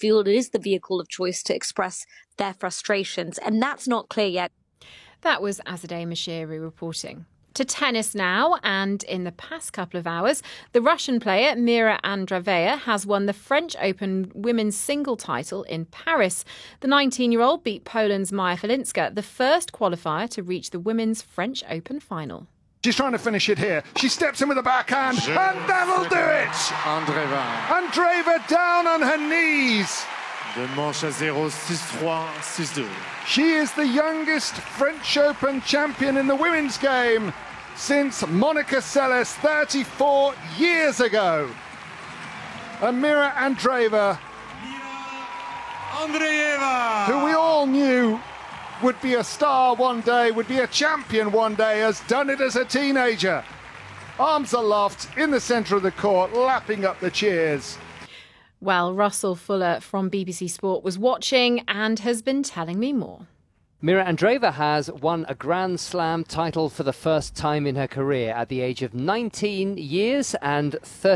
field is the vehicle of choice to express their frustrations. And that's not clear yet. That was Azadeh Moshiri reporting. To tennis now, and in the past couple of hours, the Russian player Mira Andreeva has won the French Open women's single title in Paris. The 19-year-old beat Poland's Maja Flinska, the first qualifier to reach the women's French Open final. She's trying to finish it here. She steps in with a backhand, and that'll do it! Andreeva down on her knees. De manche à 0, 6-3, 6-2. She is the youngest French Open champion in the women's game since Monica Seles 34 years ago. And Mira Andreeva, who we all knew would be a star one day, would be a champion one day, has done it as a teenager. Arms aloft in the centre of the court, lapping up the cheers. Well, Russell Fuller from BBC Sport was watching and has been telling me more. Mira Andreeva has won a Grand Slam title for the first time in her career at the age of 19 years and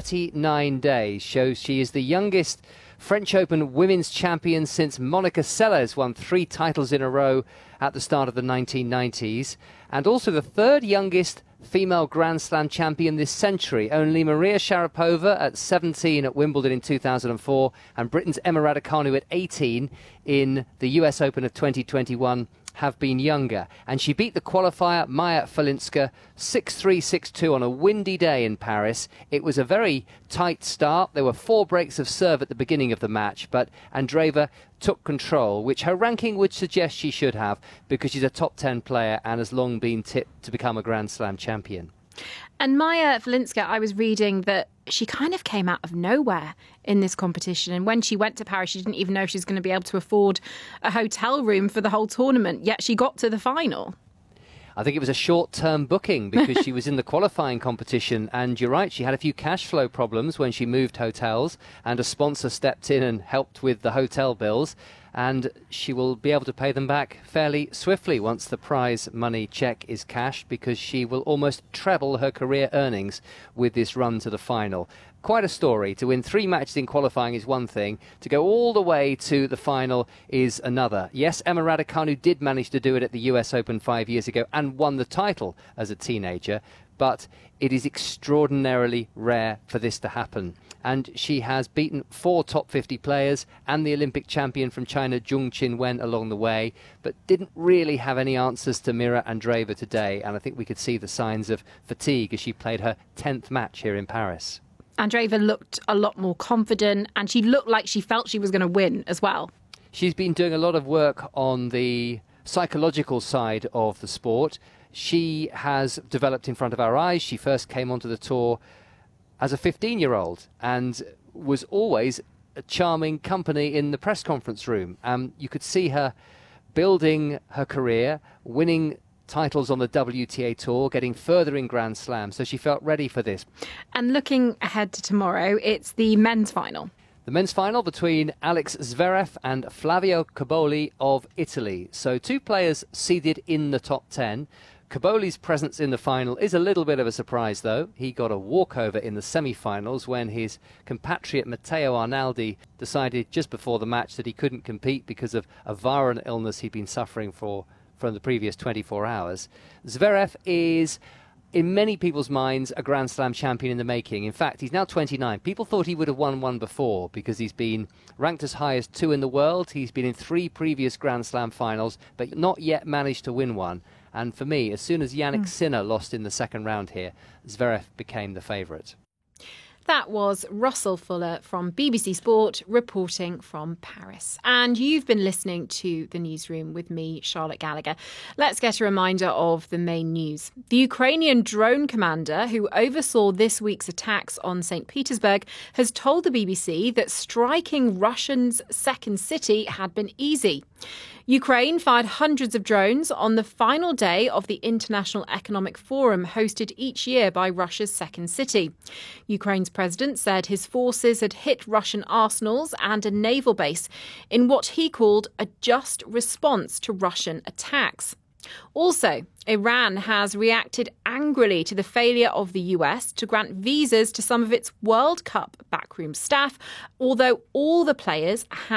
39 days. Shows she is the youngest French Open women's champion since Monica Seles won 3 titles in a row at the start of the 1990s, and also the third youngest female Grand Slam champion this century. Only Maria Sharapova at 17 at Wimbledon in 2004 and Britain's Emma Raducanu at 18 in the US Open of 2021 have been younger. And she beat the qualifier Maja Flinska 6-3, 6-2 on a windy day in Paris. It was a very tight start. There were 4 breaks of serve at the beginning of the match, but Andreeva took control, which her ranking would suggest she should have, because she's a top 10 player and has long been tipped to become a Grand Slam champion. And Maja Flinska, I was reading that she kind of came out of nowhere in this competition. And when she went to Paris, she didn't even know she was going to be able to afford a hotel room for the whole tournament, yet she got to the final. I think it was a short-term booking because she was in the qualifying competition, and you're right, she had a few cash flow problems when she moved hotels, and a sponsor stepped in and helped with the hotel bills, and she will be able to pay them back fairly swiftly once the prize money cheque is cashed, because she will almost treble her career earnings with this run to the final. Quite a story. To win 3 matches in qualifying is one thing. To go all the way to the final is another. Yes, Emma Raducanu did manage to do it at the US Open 5 years ago and won the title as a teenager, but it is extraordinarily rare for this to happen. And she has beaten 4 top 50 players and the Olympic champion from China, Zhong Qinwen, along the way, but didn't really have any answers to Mira Andreeva today. And I think we could see the signs of fatigue as she played her 10th match here in Paris. Andreeva looked a lot more confident, and she looked like she felt she was going to win as well. She's been doing a lot of work on the psychological side of the sport. She has developed in front of our eyes. She first came onto the tour as a 15-year-old and was always a charming company in the press conference room. You could see her building her career, winning titles on the WTA Tour, getting further in Grand Slam, so she felt ready for this. And looking ahead to tomorrow, it's the men's final. The men's final between Alex Zverev and Flavio Cobolli of Italy. So 2 players seeded in the top 10. Cobolli's presence in the final is a little bit of a surprise, though. He got a walkover in the semi-finals when his compatriot Matteo Arnaldi decided just before the match that he couldn't compete because of a viral illness he'd been suffering from the previous 24 hours. Zverev is, in many people's minds, a Grand Slam champion in the making. In fact, he's now 29. People thought he would have won one before because he's been ranked as high as 2 in the world. He's been in 3 previous Grand Slam finals, but not yet managed to win one. And for me, as soon as Yannick Sinner lost in the second round here, Zverev became the favourite. That was Russell Fuller from BBC Sport reporting from Paris. And you've been listening to The Newsroom with me, Charlotte Gallagher. Let's get a reminder of the main news. The Ukrainian drone commander who oversaw this week's attacks on St. Petersburg has told the BBC that striking Russia's second city had been easy. Ukraine fired hundreds of drones on the final day of the International Economic Forum hosted each year by Russia's second city. Ukraine's president said his forces had hit Russian arsenals and a naval base in what he called a just response to Russian attacks. Also, Iran has reacted angrily to the failure of the US to grant visas to some of its World Cup backroom staff, although all the players have